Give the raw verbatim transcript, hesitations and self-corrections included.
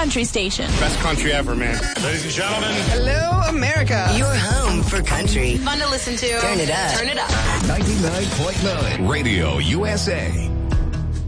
country station. Best country ever, man. Ladies and gentlemen. Hello, America. Your home for country. Fun to listen to. Turn it up. Turn it up. ninety-nine point nine Radio U S A.